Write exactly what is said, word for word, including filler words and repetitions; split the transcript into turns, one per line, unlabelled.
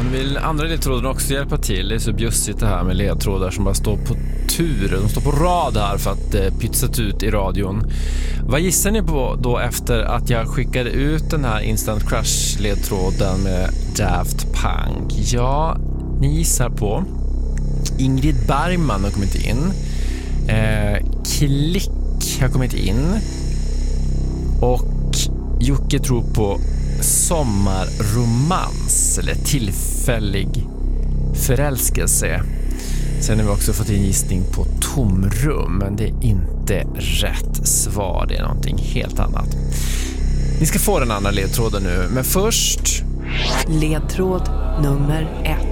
vill andra ledtråden också hjälpa till. Det är så bjussigt det här med ledtrådar som bara står på tur. De står på rad här för att eh, pytsat ut i radion. Vad gissar ni på då efter att jag skickade ut den här Instant Crush-ledtråden med Daft Punk? Ja, ni gissar på Ingrid Bergman har kommit in. Eh, Klick har kommit in. Och Jocke tror på sommarromans eller tillfällig förälskelse. Sen har vi också fått en gissning på tomrum, men det är inte rätt svar. Det är någonting helt annat. Ni ska få den andra ledtråden nu, men först...
Ledtråd nummer ett.